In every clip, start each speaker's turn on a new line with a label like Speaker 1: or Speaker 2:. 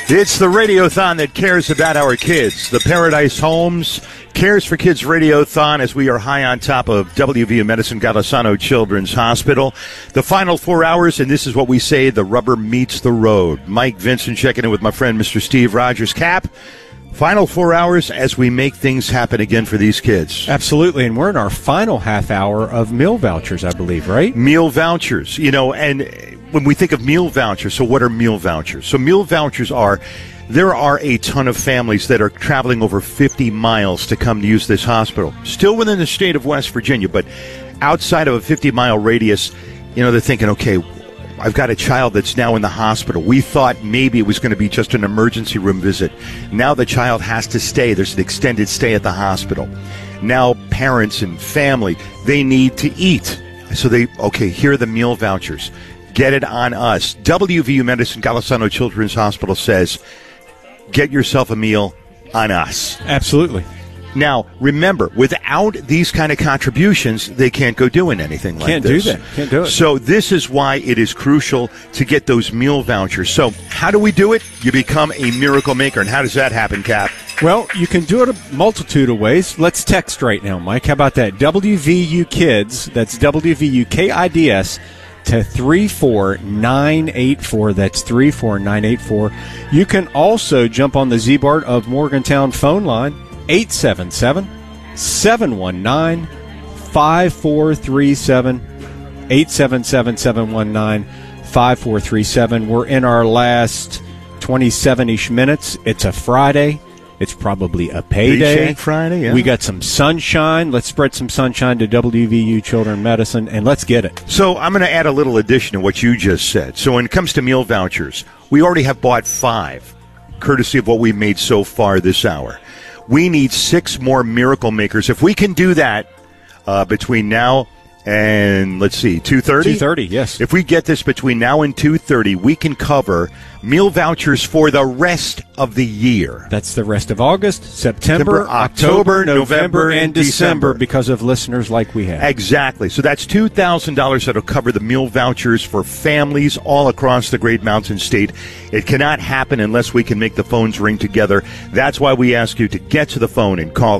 Speaker 1: It's the Radiothon that cares about our kids. The Paradise Homes Cares for Kids Radiothon as we are high on top of WVU Medicine Golisano Children's Hospital. The final 4 hours, and this is what we say, the rubber meets the road. Mike Vincent checking in with my friend Mr. Steve Rogers. Cap, final 4 hours as we make things happen again for these kids.
Speaker 2: Absolutely, and we're in our final half hour of meal vouchers, I believe, right?
Speaker 1: Meal vouchers, and when we think of meal vouchers, so what are meal vouchers? So meal vouchers there are a ton of families that are traveling over 50 miles to come to use this hospital. Still within the state of West Virginia, but outside of a 50-mile radius, they're thinking, okay, I've got a child that's now in the hospital. We thought maybe it was going to be just an emergency room visit. Now the child has to stay. There's an extended stay at the hospital. Now parents and family, they need to eat. So here are the meal vouchers. Get it on us. WVU Medicine Golisano Children's Hospital says, get yourself a meal on us.
Speaker 2: Absolutely.
Speaker 1: Now, remember, without these kind of contributions, they can't go doing anything like this.
Speaker 2: Can't do it.
Speaker 1: So this is why it is crucial to get those meal vouchers. So how do we do it? You become a miracle maker. And how does that happen, Cap?
Speaker 2: Well, you can do it a multitude of ways. Let's text right now, Mike. How about that? WVU Kids, that's WVU KIDS, to 34984. That's 34984. You can also jump on the Z-Bart of Morgantown phone line, 877-719-5437, 877-719-5437. We're in our last 27-ish minutes. It's a Friday. It's probably a payday.
Speaker 1: Friday, yeah.
Speaker 2: We got some sunshine. Let's spread some sunshine to WVU Children Medicine, and let's get it.
Speaker 1: So I'm going to add a little addition to what you just said. So when it comes to meal vouchers, we already have bought 5, courtesy of what we've made so far this hour. We need 6 more miracle makers. If we can do that between now and, 2:30?
Speaker 2: 2:30, yes.
Speaker 1: If we get this between now and 2:30, we can cover meal vouchers for the rest of the year.
Speaker 2: That's the rest of August, September, October, November, and December because of listeners like we have.
Speaker 1: Exactly. So that's $2,000 that will cover the meal vouchers for families all across the Great Mountain State. It cannot happen unless we can make the phones ring together. That's why we ask you to get to the phone and call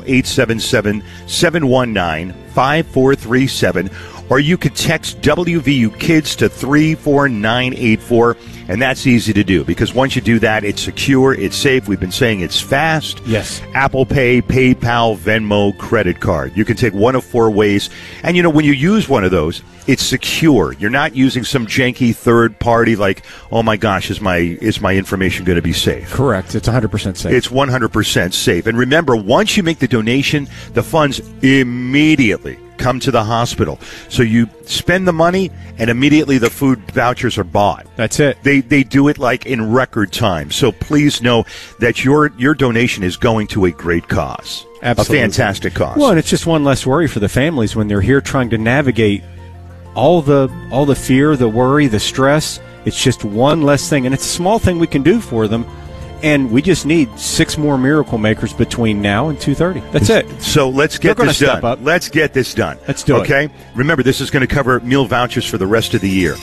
Speaker 1: 877-719-5437, or you could text WVU Kids to 34984, and that's easy to do because once you do that, it's secure, it's safe. We've been saying it's fast.
Speaker 2: Yes.
Speaker 1: Apple Pay, PayPal, Venmo, credit card. You can take one of 4 ways, and when you use one of those, it's secure. You're not using some janky third party like, oh my gosh, is my information going to be safe?
Speaker 2: Correct. It's 100% safe.
Speaker 1: It's 100% safe. And remember, once you make the donation, the funds immediately come to the hospital. So you spend the money, and immediately the food vouchers are bought.
Speaker 2: That's it.
Speaker 1: They do it like in record time. So please know that your donation is going to a great cause.
Speaker 2: Absolutely.
Speaker 1: A fantastic cause.
Speaker 2: Well, and it's just one less worry for the families when they're here trying to navigate all the fear, the worry, the stress. It's just one less thing, and it's a small thing we can do for them. And we just need 6 more miracle makers between now and 2:30. That's it.
Speaker 1: So let's get this done.
Speaker 2: Step up.
Speaker 1: Let's get this done.
Speaker 2: Let's do it.
Speaker 1: Okay? Remember, this is going to cover meal vouchers for the rest of the year.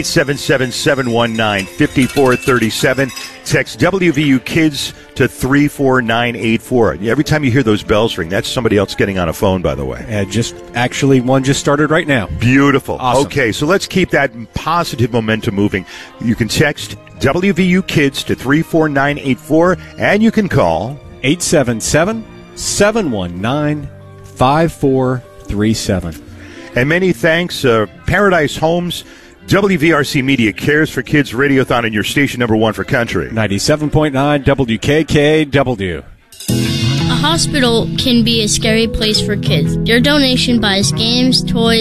Speaker 1: 877-719-5437. Text WVU Kids to 34984. Every time you hear those bells ring, that's somebody else getting on a phone, by the way.
Speaker 2: One just started right now.
Speaker 1: Beautiful.
Speaker 2: Awesome.
Speaker 1: Okay, so let's keep that positive momentum moving. You can text WVU Kids to 34984, and you can call
Speaker 2: 877-719-5437.
Speaker 1: And many thanks, Paradise Homes. WVRC Media cares for Kids Radiothon and your station number 1 for country.
Speaker 2: 97.9 WKKW.
Speaker 3: A hospital can be a scary place for kids. Your donation buys games, toys,